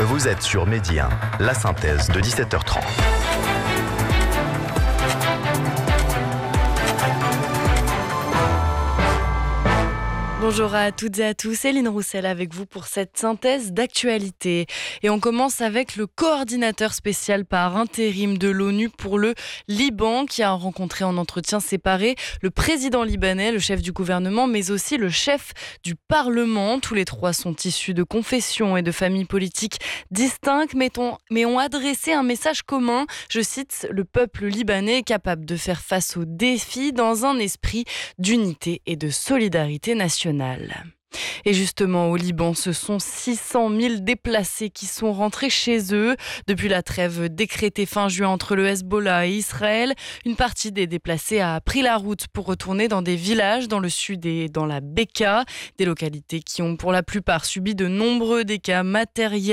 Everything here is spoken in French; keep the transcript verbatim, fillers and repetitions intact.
Vous êtes sur Midi un, la synthèse de dix-sept heures trente. Bonjour à toutes et à tous, Céline Roussel avec vous pour cette synthèse d'actualité. Et on commence avec le coordinateur spécial par intérim de l'ONU pour le Liban qui a rencontré en entretien séparé le président libanais, le chef du gouvernement, mais aussi le chef du Parlement. Tous les trois sont issus de confessions et de familles politiques distinctes, mais ont, mais ont adressé un message commun. Je cite, le peuple libanais est capable de faire face aux défis dans un esprit d'unité et de solidarité nationale. Et justement, au Liban, ce sont six cent mille déplacés qui sont rentrés chez eux. Depuis la trêve décrétée fin juin entre le Hezbollah et Israël, une partie des déplacés a pris la route pour retourner dans des villages dans le sud et dans la Beka, des localités qui ont pour la plupart subi de nombreux dégâts matériels.